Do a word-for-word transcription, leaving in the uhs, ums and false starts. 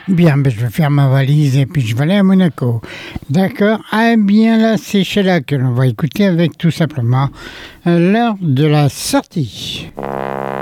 Bien, ben, je vais faire ma valise et puis je vais aller à Monaco. D'accord. Ah bien là, c'est Sheila que l'on va écouter avec tout simplement euh, l'heure de la sortie.